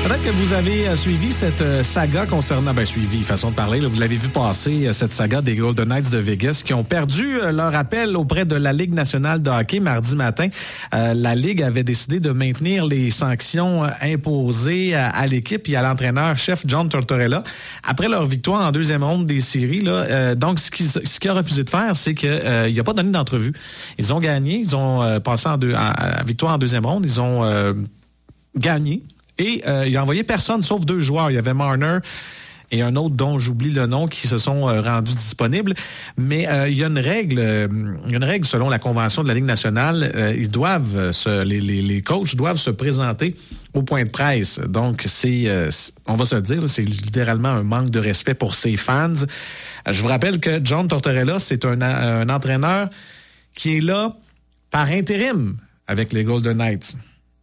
Peut-être que vous avez suivi cette saga concernant... façon de parler, là, vous l'avez vu passer, cette saga des Golden Knights de Vegas qui ont perdu leur appel auprès de la Ligue nationale de hockey mardi matin. La Ligue avait décidé de maintenir les sanctions imposées à l'équipe et à l'entraîneur-chef John Tortorella après leur victoire en deuxième ronde des séries. Là. Donc, ce qu'il a refusé de faire, c'est qu'il n'a pas donné d'entrevue. Ils ont gagné, ils ont passé à victoire en deuxième ronde, ils ont gagné. Et il a envoyé personne sauf 2 joueurs. Il y avait Marner et un autre dont j'oublie le nom qui se sont rendus disponibles. Mais il y a une règle selon la convention de la Ligue nationale. Ils doivent les coachs doivent se présenter au point de presse. Donc on va se le dire, c'est littéralement un manque de respect pour ses fans. Je vous rappelle que John Tortorella, c'est un entraîneur qui est là par intérim avec les Golden Knights.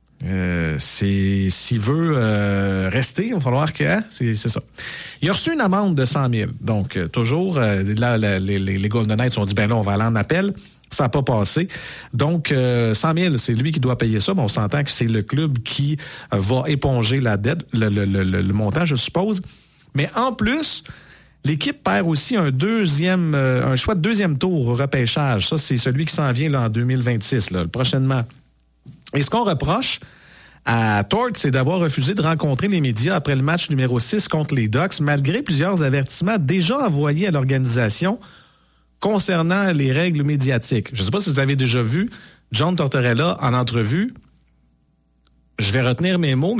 S'il veut rester, il va falloir que... C'est ça. Il a reçu une amende de 100 000. Donc, toujours, là, les Golden Knights ont dit, là, on va aller en appel. Ça n'a pas passé. Donc, 100 000, c'est lui qui doit payer ça. Mais on s'entend que c'est le club qui va éponger la dette, le montant, je suppose. Mais en plus... L'équipe perd aussi un choix de deuxième tour au repêchage. Ça, c'est celui qui s'en vient là, en 2026, là, prochainement. Et ce qu'on reproche à Tort, c'est d'avoir refusé de rencontrer les médias après le match numéro 6 contre les Ducks, malgré plusieurs avertissements déjà envoyés à l'organisation concernant les règles médiatiques. Je ne sais pas si vous avez déjà vu John Tortorella en entrevue. Je vais retenir mes mots,